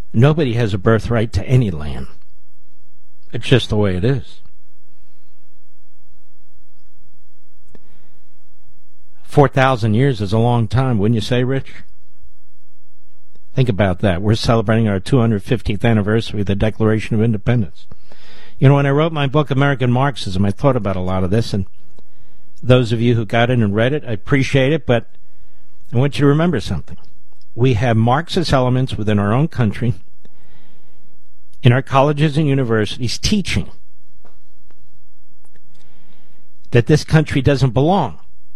Nobody has a birthright to any land. It's just the way it is. 4,000 years is a long time, wouldn't you say, Rich? Think about that. We're celebrating our 250th anniversary of the Declaration of Independence. You know, when I wrote my book, American Marxism, I thought about a lot of this, and those of you who got it and read it, I appreciate it, but I want you to remember something. We have Marxist elements within our own country, in our colleges and universities, teaching that this country doesn't belong.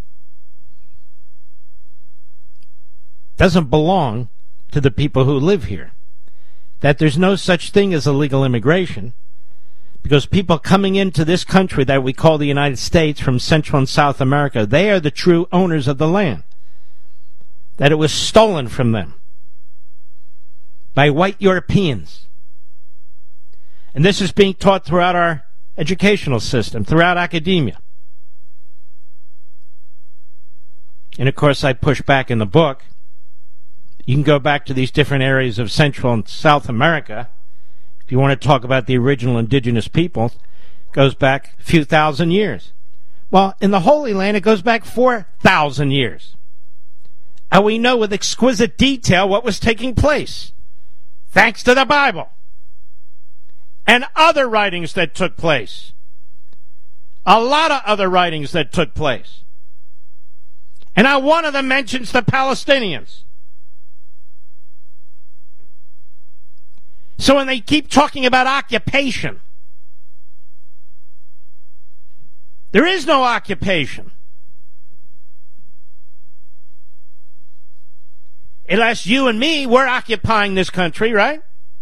Doesn't belong to the people who live here. That there's no such thing as illegal immigration, because people coming into this country that we call the United States from Central and South America, they are the true owners of the land. That it was stolen from them by white Europeans. And this is being taught throughout our educational system, throughout academia. And of course I push back in the book. You can go back to these different areas of Central and South America. If you want to talk about the original indigenous peoples, it goes back a few thousand years. Well, in the Holy Land, it goes back 4,000 years. And we know with exquisite detail what was taking place, thanks to the Bible and other writings that took place. A lot of other writings that took place. And now one of them mentions the Palestinians. So when they keep talking about occupation, there is no occupation. Unless you and me, we're occupying this country, right?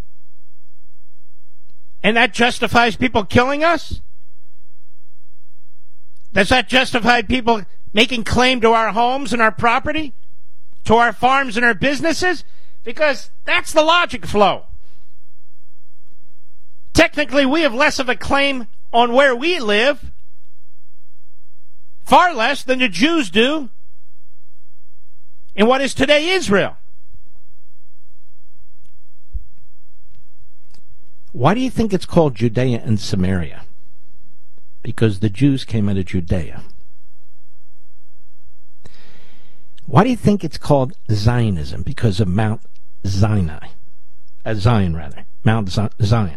And that justifies people killing us? Does that justify people making claim to our homes and our property? To our farms and our businesses? Because that's the logic flow. Technically, we have less of a claim on where we live, far less than the Jews do in what is today Israel. Why do you think it's called Judea and Samaria? Because the Jews came out of Judea. Why do you think it's called Zionism? Because of Mount Sinai. Mount Zion.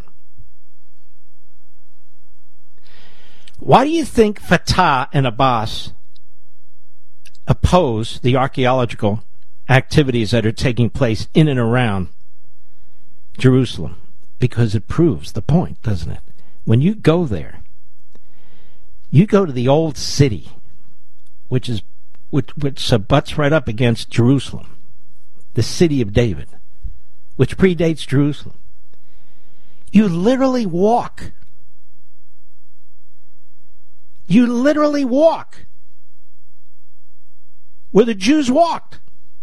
Why do you think Fatah and Abbas oppose the archaeological activities that are taking place in and around Jerusalem? Because it proves the point, doesn't it? When you go there, you go to the old city, which butts right up against Jerusalem, the city of David, which predates Jerusalem. You literally walk. You literally walk where the Jews walked.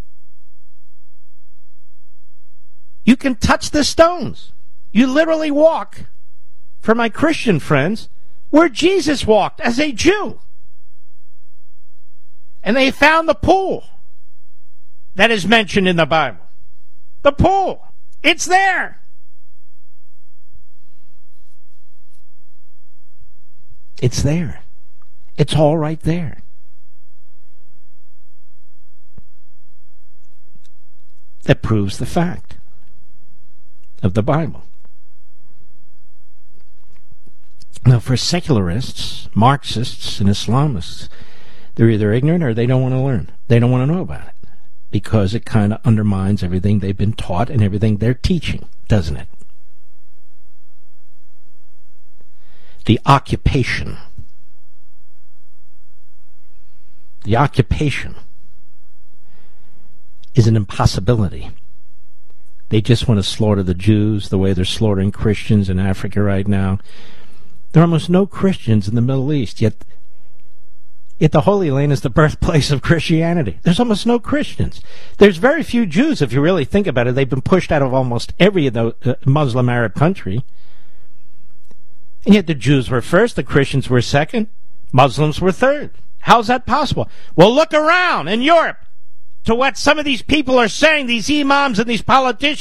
You can touch the stones. You literally walk, for my Christian friends, where Jesus walked as a Jew. And they found the pool that is mentioned in the Bible. The pool. It's there. It's there. It's all right there. That proves the fact of the Bible. Now, for secularists, Marxists, and Islamists, they're either ignorant or they don't want to learn. They don't want to know about it because it kind of undermines everything they've been taught and everything they're teaching, doesn't it? The occupation. The occupation is an impossibility. They just want to slaughter the Jews the way they're slaughtering Christians in Africa right now. There are almost no Christians in the Middle East, yet the Holy Land is the birthplace of Christianity. There's almost no Christians. There's very few Jews, if you really think about it. They've been pushed out of almost every of the Muslim Arab country. And yet the Jews were first, the Christians were second, Muslims were third. How's that possible? Well, look around in Europe to what some of these people are saying, these imams and these politicians.